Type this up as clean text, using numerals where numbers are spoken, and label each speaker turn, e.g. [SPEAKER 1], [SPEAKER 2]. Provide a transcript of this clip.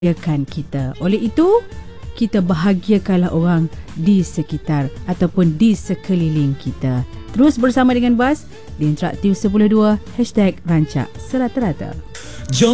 [SPEAKER 1] bahagiakan kita. Oleh itu, kita bahagiakanlah orang di sekitar ataupun di sekeliling kita. Terus bersama dengan Bas di Interaktif 102 #Rancak Serata-Rata.